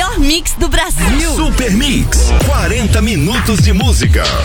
melhor mix do Brasil. Super Mix, 40 minutos de música.